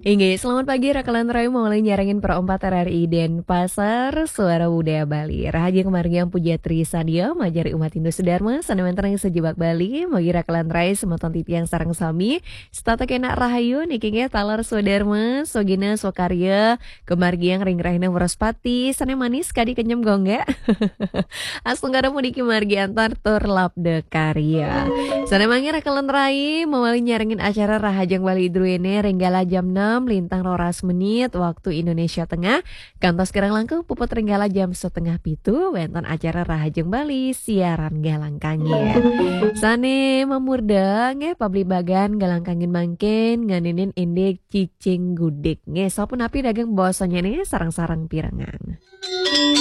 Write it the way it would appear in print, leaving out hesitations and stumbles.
Inggih, selamat pagi Rakalan Rai mulai nyaringin per 4 RRI Denpasar, Suara Budaya Bali. Rahaja kemargian Pujatri Sadia, Majari Umat Hindu Sudarma, Saneman Terang Sejebak Bali, Mogi Rakalan Rai, Semoton Titian Sarang Sami, Stata Kena Rahayu, Nikingnya Talar Sudarma, Sogina Sokarya, Kemargian Ring Rahina Waraspati, Sanemanis Kadi Kenyem Gongga, Asunggara Mudiki Margian Tartur Labde Karya. Sanemangi Rakalan Rai, mulai nyaringin acara Rahajang Bali Druene, Renggala jam 6, lintang roras menit waktu Indonesia Tengah. Kantos kerang langkung puput Renggala jam setengah pitu. Wonten acara Rahajeng Bali siaran galang kangin. Sane memurdang ya pabli bagan galang kangin mangkin nganinin indik cicing gudik. Nge sopun api dagang bosanya nih sarang-sarang pirangan.